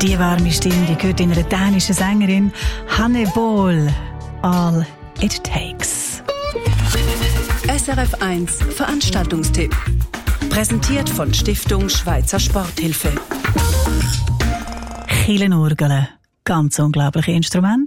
Die warme Stimme, die gehört in einer dänischen Sängerin Hanne Bol. All it takes. SRF 1 Veranstaltungstipp. Präsentiert von Stiftung Schweizer Sporthilfe. Kirchenorgel, ganz unglaubliche Instrument.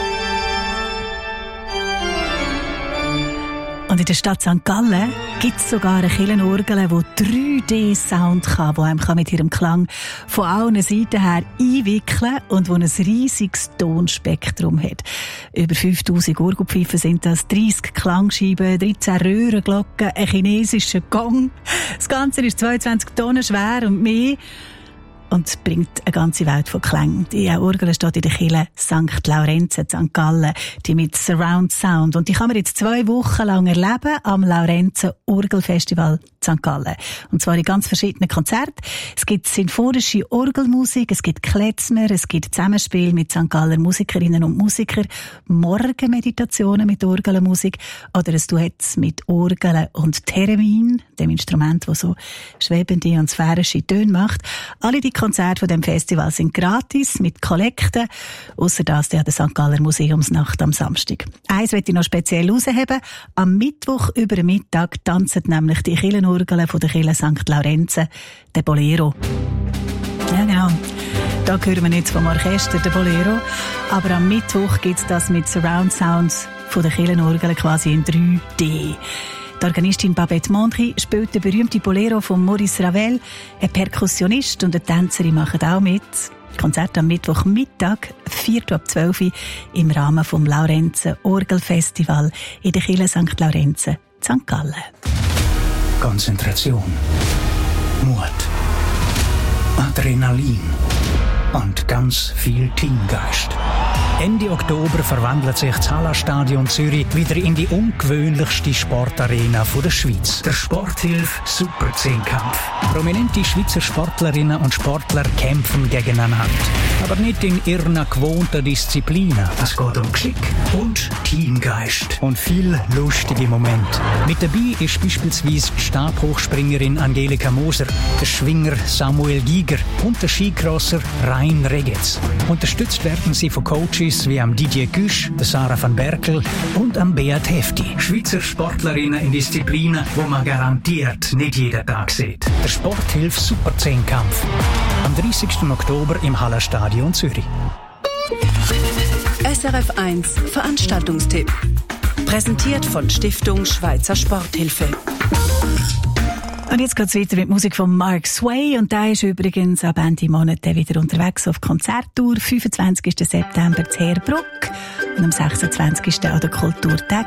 Und in der Stadt St. Gallen gibt es sogar eine Kirchenorgel, die 3D-Sound kann, die einem mit ihrem Klang von allen Seiten her einwickeln und die ein riesiges Tonspektrum hat. Über 5000 Orgelpfeifen sind das, 30 Klangscheiben, 13 Röhrenglocken, ein chinesischer Gong. Das Ganze ist 22 Tonnen schwer und mehr. Und bringt eine ganze Welt von Klängen. Die Orgel steht in der Kirche St. Laurenzen, St. Gallen, die mit Surround Sound. Und die kann man jetzt 2 Wochen lang erleben am Laurenzen Orgelfestival St. Gallen. Und zwar in ganz verschiedenen Konzerten. Es gibt sinfonische Orgelmusik, es gibt Klezmer, es gibt Zusammenspiel mit St. Galler Musikerinnen und Musikern, Morgenmeditationen mit Orgelmusik oder ein Duett mit Orgeln und Theremin, dem Instrument, das so schwebende und sphärische Töne macht. Alle die Konzerte von dem Festival sind gratis, mit Kollekten, ausser das der St. Galler Museumsnacht am Samstag. Eins möchte ich noch speziell herausheben. Am Mittwoch über den Mittag tanzen nämlich die Kirchenorgeln von der Kirche St. Laurenzen, der Bolero. Ja, genau. Da hören wir nicht vom Orchester, der Bolero. Aber am Mittwoch gibt es das mit Surround Sounds von der Kirchenorgeln quasi in 3D. Die Organistin Babette Mondry spielt den berühmten Bolero von Maurice Ravel. Ein Perkussionist und eine Tänzerin machen auch mit. Konzert am Mittwochmittag, 4:12 Uhr, im Rahmen vom Laurenzen Orgelfestival in der Kirche St. Laurenzen, St. Gallen. Konzentration, Mut, Adrenalin und ganz viel Teamgeist. Ende Oktober verwandelt sich das Hallenstadion Zürich wieder in die ungewöhnlichste Sportarena der Schweiz. Der Sporthilfe Super 10-Kampf. Prominente Schweizer Sportlerinnen und Sportler kämpfen gegeneinander. Aber nicht in ihren gewohnten Disziplinen. Es geht um Geschick und Teamgeist. Und viel lustige Momente. Mit dabei ist beispielsweise die Stabhochspringerin Angelika Moser, der Schwinger Samuel Giger und der Skicrosser Rein Regetz. Unterstützt werden sie von Coaches wie am Didier Güsch, der Sarah van Berkel und am Beat Hefti. Schweizer Sportlerinnen in Disziplinen, wo man garantiert nicht jeden Tag sieht. Der Sporthilfe Super 10-Kampf. Am 30. Oktober im Hallenstadion Zürich. SRF 1 Veranstaltungstipp. Präsentiert von Stiftung Schweizer Sporthilfe. Und jetzt geht's weiter mit Musik von Mark Sway. Und der ist übrigens ab Ende Monat wieder unterwegs auf Konzerttour. 25. September zu Herbruck und am 26. an der Kulturtag